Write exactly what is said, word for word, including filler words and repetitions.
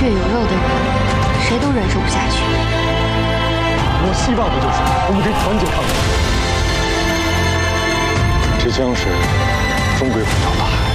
血有肉的人，谁都忍受不下去。 我希望的就是我们可以团结抗战。这江水终归会长大。